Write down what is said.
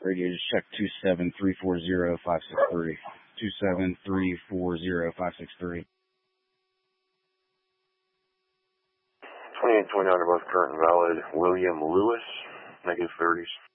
radio, just check 27340-563. 27340-563. 2829 are both current and valid. William Lewis, -30s.